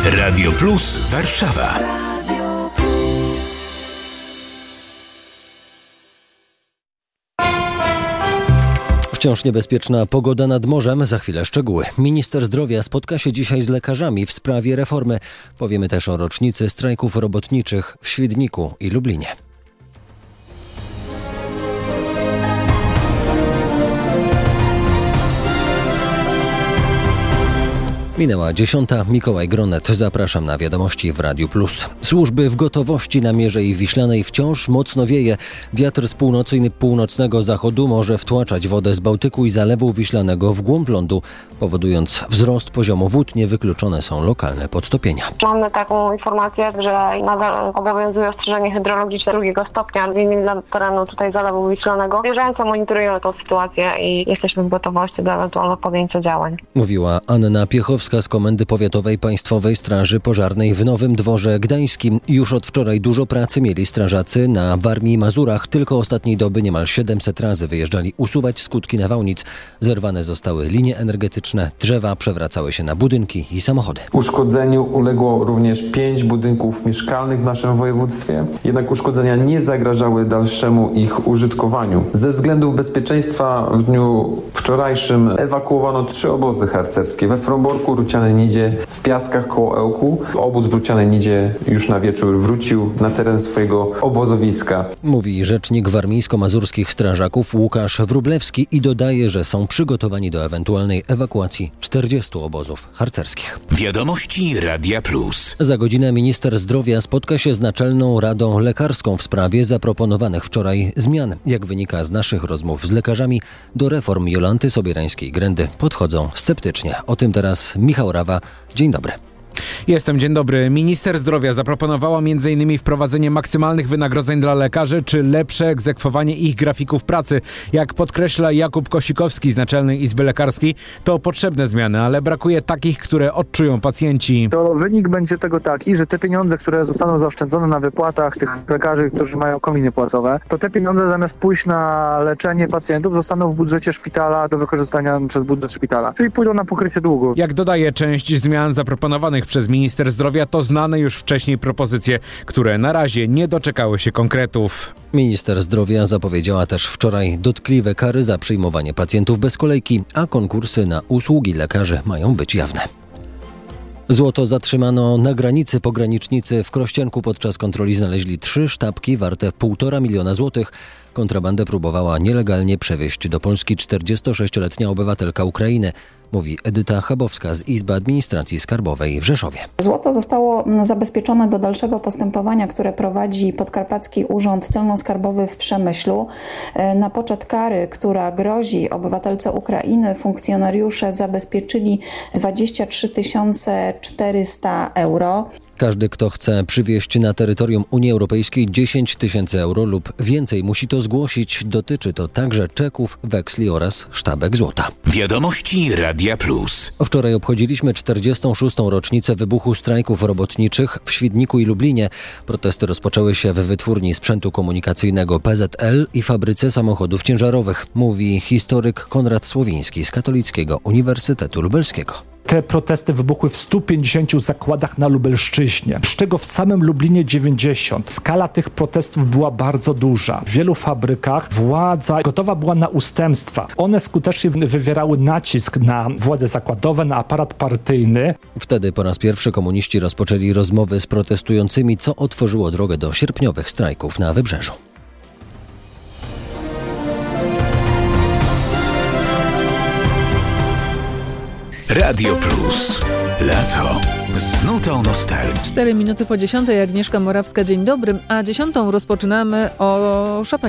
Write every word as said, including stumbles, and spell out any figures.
Radio Plus Warszawa. Wciąż niebezpieczna pogoda nad morzem, za chwilę szczegóły. Minister zdrowia spotka się dzisiaj z lekarzami w sprawie reformy. Powiemy też o rocznicy strajków robotniczych w Świdniku i Lublinie. Minęła dziesiąta. Mikołaj Gronet. Zapraszam na wiadomości w Radiu Plus. Służby w gotowości. Na Mierzei Wiślanej wciąż mocno wieje. Wiatr z północy i północnego zachodu może wtłaczać wodę z Bałtyku i Zalewu Wiślanego w głąb lądu, powodując wzrost poziomu wód. Niewykluczone są lokalne podtopienia. Mamy taką informację, że nadal obowiązuje ostrzeżenie hydrologiczne drugiego stopnia, między innymi dla terenu tutaj Zalewu Wiślanego. Bieżąco monitorują tę sytuację i jesteśmy w gotowości do ewentualnego podjęcia działań. Mówiła Anna Piechowska z Komendy Powiatowej Państwowej Straży Pożarnej w Nowym Dworze Gdańskim. Już od wczoraj dużo pracy mieli strażacy na Warmii i Mazurach. Tylko ostatniej doby niemal siedemset razy wyjeżdżali usuwać skutki nawałnic. Zerwane zostały linie energetyczne, drzewa przewracały się na budynki i samochody. Uszkodzeniu uległo również pięć budynków mieszkalnych w naszym województwie. Jednak uszkodzenia nie zagrażały dalszemu ich użytkowaniu. Ze względów bezpieczeństwa w dniu wczorajszym ewakuowano trzy obozy harcerskie we Fromborku, Ruciane Nidzie, w Piaskach koło Ełku. Obóz w Ruciane Nidzie już na wieczór wrócił na teren swojego obozowiska. Mówi rzecznik warmińsko-mazurskich strażaków Łukasz Wróblewski i dodaje, że są przygotowani do ewentualnej ewakuacji czterdziestu obozów harcerskich. Wiadomości Radia Plus. Za godzinę minister zdrowia spotka się z Naczelną Radą Lekarską w sprawie zaproponowanych wczoraj zmian. Jak wynika z naszych rozmów z lekarzami, do reform Jolanty Sobierańskiej-Grędy podchodzą sceptycznie. O tym teraz Michał Rawa. Dzień dobry. Jestem, dzień dobry. Minister zdrowia zaproponowała między innymi wprowadzenie maksymalnych wynagrodzeń dla lekarzy czy lepsze egzekwowanie ich grafików pracy. Jak podkreśla Jakub Kosikowski z Naczelnej Izby Lekarskiej, to potrzebne zmiany, ale brakuje takich, które odczują pacjenci. To wynik będzie tego taki, że te pieniądze, które zostaną zaoszczędzone na wypłatach tych lekarzy, którzy mają kominy płacowe, to te pieniądze zamiast pójść na leczenie pacjentów zostaną w budżecie szpitala do wykorzystania przez budżet szpitala, czyli pójdą na pokrycie długu. Jak dodaje, część zmian zaproponowanych przez minister zdrowia to znane już wcześniej propozycje, które na razie nie doczekały się konkretów. Minister zdrowia zapowiedziała też wczoraj dotkliwe kary za przyjmowanie pacjentów bez kolejki, a konkursy na usługi lekarzy mają być jawne. Złoto zatrzymano na granicy. Pogranicznicy w Krościenku podczas kontroli znaleźli trzy sztabki warte półtora miliona złotych. Kontrabandę próbowała nielegalnie przewieźć do Polski czterdziestosześcioletnia obywatelka Ukrainy, mówi Edyta Chabowska z Izby Administracji Skarbowej w Rzeszowie. Złoto zostało zabezpieczone do dalszego postępowania, które prowadzi Podkarpacki Urząd Celno-Skarbowy w Przemyślu. Na poczet kary, która grozi obywatelce Ukrainy, funkcjonariusze zabezpieczyli dwadzieścia trzy tysiące czterysta euro. Każdy, kto chce przywieźć na terytorium Unii Europejskiej dziesięć tysięcy euro lub więcej, musi to zgłosić. Dotyczy to także czeków, weksli oraz sztabek złota. Wiadomości Radia Plus. Wczoraj obchodziliśmy czterdziestą szóstą rocznicę wybuchu strajków robotniczych w Świdniku i Lublinie. Protesty rozpoczęły się w wytwórni sprzętu komunikacyjnego P Z L i fabryce samochodów ciężarowych, mówi historyk Konrad Słowiński z Katolickiego Uniwersytetu Lubelskiego. Te protesty wybuchły w stu pięćdziesięciu zakładach na Lubelszczyźnie, z czego w samym Lublinie dziewięćdziesiąt. Skala tych protestów była bardzo duża. W wielu fabrykach władza gotowa była na ustępstwa. One skutecznie wywierały nacisk na władze zakładowe, na aparat partyjny. Wtedy po raz pierwszy komuniści rozpoczęli rozmowy z protestującymi, co otworzyło drogę do sierpniowych strajków na Wybrzeżu. Radio Plus. Lato z nutą nostalgii. Cztery minuty po dziesiątej. Agnieszka Morawska, dzień dobry. A dziesiątą rozpoczynamy o Chopinie.